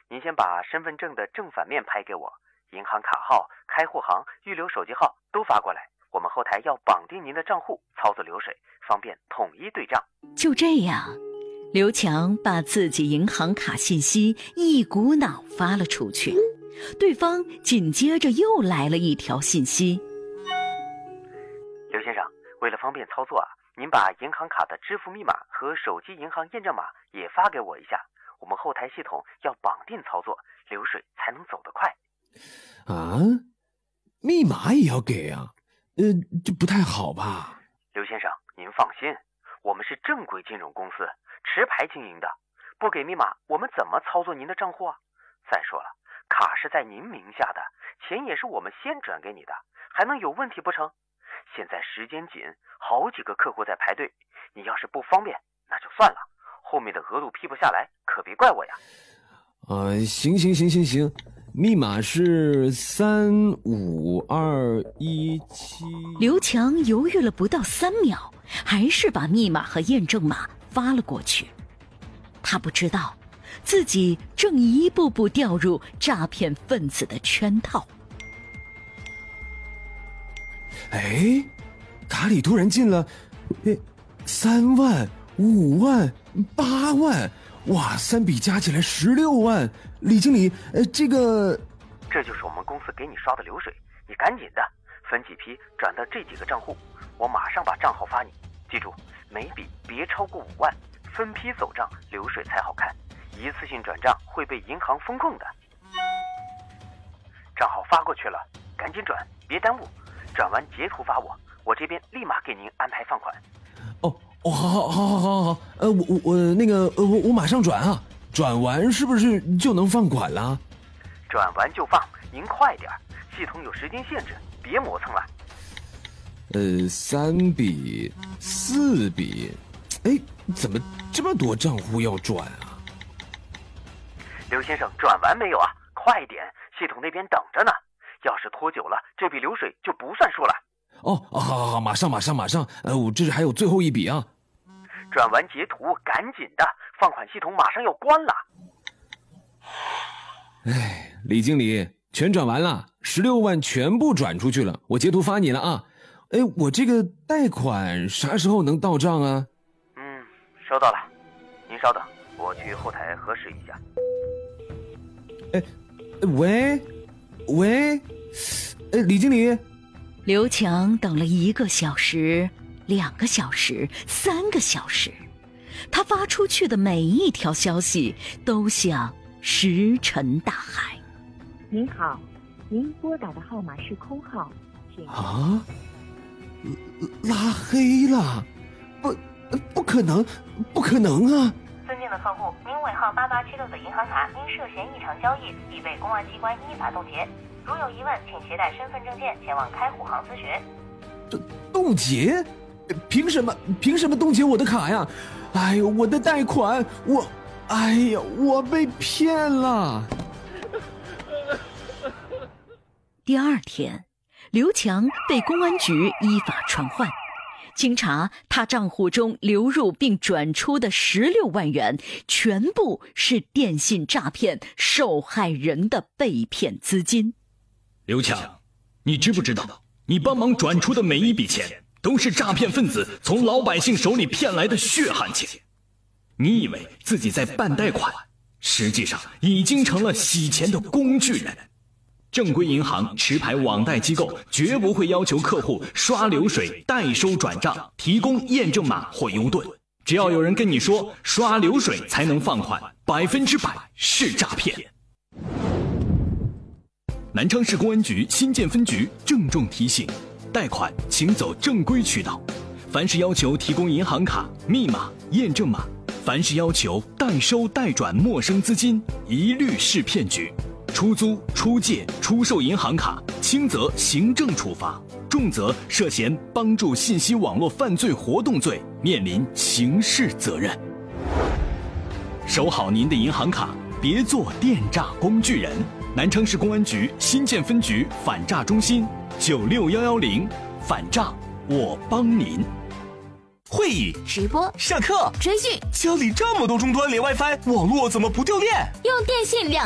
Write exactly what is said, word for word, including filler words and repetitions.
您先把身份证的正反面拍给我，银行卡号、开户行、预留手机号都发过来。我们后台要绑定您的账户，操作流水，方便统一对账。 就这样，刘强把自己银行卡信息一股脑发了出去。对方紧接着又来了一条信息： 刘先生，为了方便操作啊，您把银行卡的支付密码和手机银行验证码也发给我一下，我们后台系统要绑定操作，流水才能走得快。 啊？密码也要给啊？呃，这不太好吧？ 刘先生，您放心，我们是正规金融公司，持牌经营的，不给密码，我们怎么操作您的账户啊？再说了，卡是在您名下的，钱也是我们先转给你的，还能有问题不成？现在时间紧，好几个客户在排队，你要是不方便，那就算了，后面的额度批不下来，可别怪我呀。 啊、呃，行行行行行，密码是三五二一七。 刘强犹豫了不到三秒，还是把密码和验证码发了过去。他不知道，自己正一步步掉入诈骗分子的圈套。 哎，卡里突然进了，哎，三万、五万、八万。哇，三笔加起来十六万！李经理，呃，这个， 这就是我们公司给你刷的流水，你赶紧的，分几批转到这几个账户，我马上把账号发你。记住，每笔别超过五万，分批走账，流水才好看。一次性转账会被银行风控的。账号发过去了，赶紧转，别耽误。转完截图发我，我这边立马给您安排放款。 哦。哦，好，好，好，好，好，好，呃，我我我那个，呃，我我马上转啊，转完是不是就能放款了？ 转完就放，您快点，系统有时间限制，别磨蹭了。 呃，三笔，四笔，哎，怎么这么多账户要转啊？ 刘先生，转完没有啊？快点，系统那边等着呢。要是拖久了，这笔流水就不算数了。 哦，好好好，马上马上马上，呃，我这是还有最后一笔啊。 转完截图，赶紧的，放款系统马上要关了。 哎，李经理，全转完了，十六万全部转出去了，我截图发你了啊。哎，我这个贷款啥时候能到账啊？ 嗯，收到了，您稍等，我去后台核实一下。 哎，喂，喂，哎，李经理。 刘强等了一个小时、两个小时、三个小时，他发出去的每一条消息都像石沉大海。 您好，您拨打的号码是空号，请啊，拉黑了？不，不可能，不可能啊！ 尊敬的客户，您尾号八八七六的银行卡因涉嫌异常交易，已被公安机关依法冻结。如有疑问，请携带身份证件前往开户行咨询。 这冻结？凭什么？凭什么冻结我的卡呀？哎呦，我的贷款，我，哎呀，我被骗了。 第二天，刘强被公安局依法传唤。经查，他账户中流入并转出的十六万元，全部是电信诈骗受害人的被骗资金。 刘强，你知不知道，你帮忙转出的每一笔钱，都是诈骗分子从老百姓手里骗来的血汗钱？你以为自己在办贷款，实际上已经成了洗钱的工具人。正规银行、持牌网贷机构绝不会要求客户刷流水、代收转账、提供验证码或优盾。只要有人跟你说刷流水才能放款，百分之百是诈骗。南昌市公安局新建分局郑重提醒：贷款请走正规渠道，凡是要求提供银行卡、密码、验证码，凡是要求代收代转陌生资金，一律是骗局。出租、出借、出售银行卡，轻则行政处罚，重则涉嫌帮助信息网络犯罪活动罪，面临刑事责任。收好您的银行卡，别做电诈工具人。南昌市公安局新建分局反诈中心九六幺幺零，反诈我帮您。 会议、 直播、 上课、 追剧， 家里这么多终端连 WiFi， 网络怎么不掉电？ 用电信两